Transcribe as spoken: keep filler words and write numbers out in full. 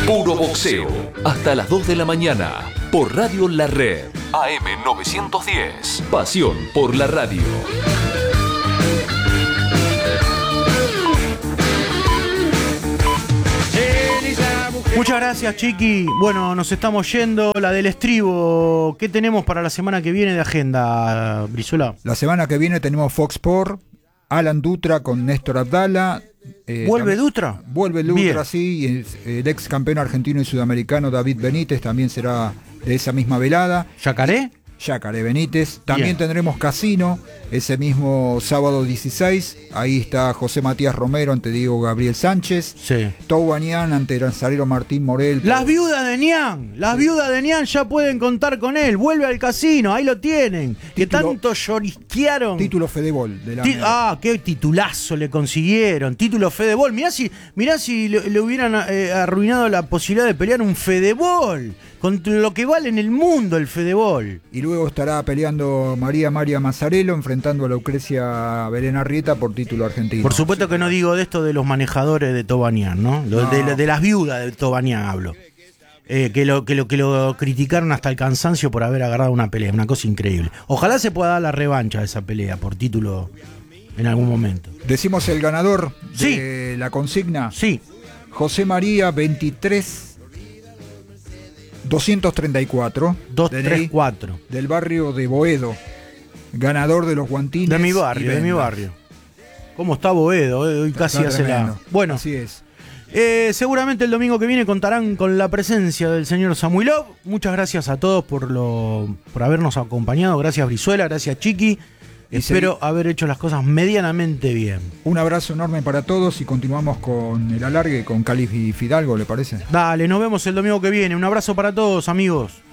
Puro boxeo. Hasta las dos de la mañana. Por Radio La Red. A M novecientos diez. Pasión por la radio. Muchas gracias, Chiqui. Bueno, nos estamos yendo. La del estribo. ¿Qué tenemos para la semana que viene de agenda, Brizuela? La semana que viene tenemos Fox Sport, Alan Dutra con Néstor Abdala. Eh, ¿Vuelve también, Dutra? Vuelve Dutra, Bien. sí. Y el, el ex campeón argentino y sudamericano David Benítez también será de esa misma velada. ¿Yacaré? Yacaré Benítez. También Bien. tendremos Casino ese mismo sábado dieciséis. Ahí está José Matías Romero ante Diego Gabriel Sánchez. Sí. Touanian ante Nazareno Martín Morel. Las viudas de Nian, las Sí. viudas de Nian ya pueden contar con él. Vuelve al casino, ahí lo tienen. Que Título- tanto llorisquearon. Título Fedebol de la Ti- ah, qué titulazo le consiguieron. Título Fedebol. Mirá si, mirá si le, le hubieran eh, arruinado la posibilidad de pelear un Fedebol. Con lo que vale en el mundo el Fedebol. Y luego estará peleando María María Mazzarello enfrentando a Lucrecia Belén Arrieta por título argentino. Por supuesto que no digo de esto de los manejadores de Tobanian, ¿no? Lo- No. De, de las viudas de Tobanian hablo. Eh, que, lo, que, lo, que lo criticaron hasta el cansancio por haber agarrado una pelea. Una cosa increíble. Ojalá se pueda dar la revancha de esa pelea por título en algún momento. Decimos el ganador Sí. de la consigna. Sí. José María veintitrés doscientos treinta y cuatro. dos D N I, tres cuatro. Del barrio de Boedo. Ganador de los guantines. De mi y barrio, de mi vendas. barrio. ¿Cómo está Boedo? Eh, Hoy casi Está hace la... tremendo. Bueno, Así es. eh, seguramente el domingo que viene contarán con la presencia del señor Samuilov. Muchas gracias a todos por lo por habernos acompañado. Gracias Brizuela, gracias Chiqui. Y Espero segui- haber hecho las cosas medianamente bien. Un abrazo enorme para todos y continuamos con el alargue con Cali y Fidalgo, ¿le parece? Dale, nos vemos el domingo que viene. Un abrazo para todos, amigos.